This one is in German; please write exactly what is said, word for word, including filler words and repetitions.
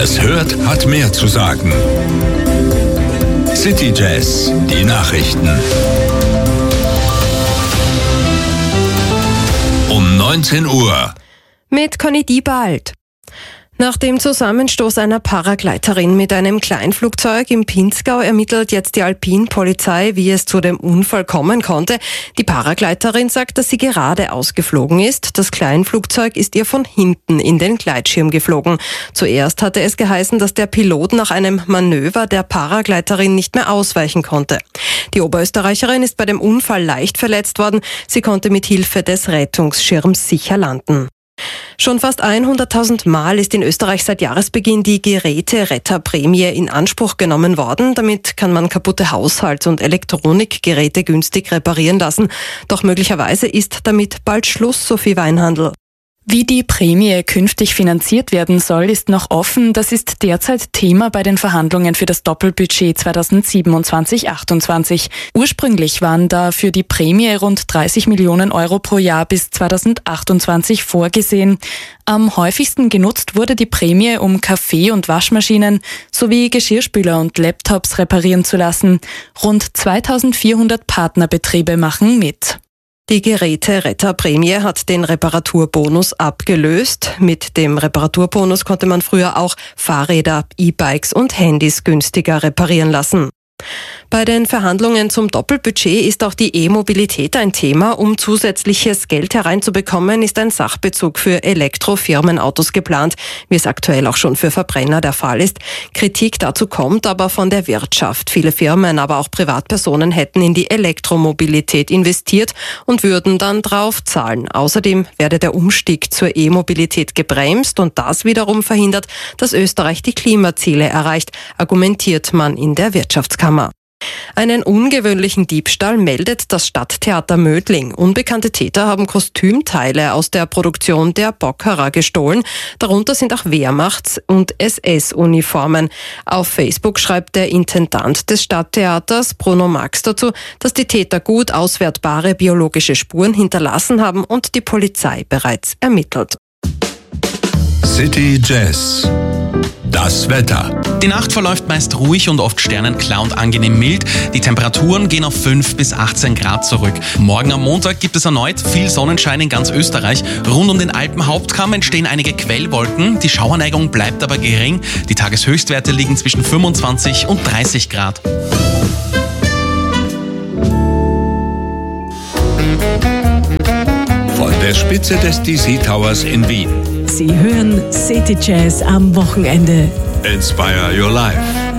es hört, hat mehr zu sagen. City Jazz, die Nachrichten. Um neunzehn Uhr. Mit Conny Diebald. Nach dem Zusammenstoß einer Paragleiterin mit einem Kleinflugzeug im Pinzgau ermittelt jetzt die Alpin-Polizei, wie es zu dem Unfall kommen konnte. Die Paragleiterin sagt, dass sie geradeaus geflogen ist. Das Kleinflugzeug ist ihr von hinten in den Gleitschirm geflogen. Zuerst hatte es geheißen, dass der Pilot nach einem Manöver der Paragleiterin nicht mehr ausweichen konnte. Die Oberösterreicherin ist bei dem Unfall leicht verletzt worden. Sie konnte mit Hilfe des Rettungsschirms sicher landen. Schon fast hunderttausend Mal ist in Österreich seit Jahresbeginn die Geräte-Retter-Prämie in Anspruch genommen worden. Damit kann man kaputte Haushalts- und Elektronikgeräte günstig reparieren lassen. Doch möglicherweise ist damit bald Schluss, Sophie Weinhandl. Wie die Prämie künftig finanziert werden soll, ist noch offen. Das ist derzeit Thema bei den Verhandlungen für das Doppelbudget zweitausendsiebenundzwanzig achtundzwanzig. Ursprünglich waren da für die Prämie rund dreißig Millionen Euro pro Jahr bis zweitausendachtundzwanzig vorgesehen. Am häufigsten genutzt wurde die Prämie, um Kaffee- und Waschmaschinen sowie Geschirrspüler und Laptops reparieren zu lassen. Rund zweitausendvierhundert Partnerbetriebe machen mit. Die Geräte-Retter-Prämie hat den Reparaturbonus abgelöst. Mit dem Reparaturbonus konnte man früher auch Fahrräder, E-Bikes und Handys günstiger reparieren lassen. Bei den Verhandlungen zum Doppelbudget ist auch die E-Mobilität ein Thema. Um zusätzliches Geld hereinzubekommen, ist ein Sachbezug für Elektrofirmenautos geplant, wie es aktuell auch schon für Verbrenner der Fall ist. Kritik dazu kommt aber von der Wirtschaft. Viele Firmen, aber auch Privatpersonen hätten in die Elektromobilität investiert und würden dann drauf zahlen. Außerdem werde der Umstieg zur E-Mobilität gebremst und das wiederum verhindert, dass Österreich die Klimaziele erreicht, argumentiert man in der Wirtschaftskammer. Einen ungewöhnlichen Diebstahl meldet das Stadttheater Mödling. Unbekannte Täter haben Kostümteile aus der Produktion der Boccherer gestohlen. Darunter sind auch Wehrmachts- und S S-Uniformen. Auf Facebook schreibt der Intendant des Stadttheaters, Bruno Max, dazu, dass die Täter gut auswertbare biologische Spuren hinterlassen haben und die Polizei bereits ermittelt. City Jazz. Das Wetter. Die Nacht verläuft meist ruhig und oft sternenklar und angenehm mild. Die Temperaturen gehen auf fünf bis achtzehn Grad zurück. Morgen am Montag gibt es erneut viel Sonnenschein in ganz Österreich. Rund um den Alpenhauptkamm entstehen einige Quellwolken. Die Schauerneigung bleibt aber gering. Die Tageshöchstwerte liegen zwischen fünfundzwanzig und dreißig Grad. Von der Spitze des D C Towers in Wien. Sie hören City Jazz am Wochenende. Inspire your life.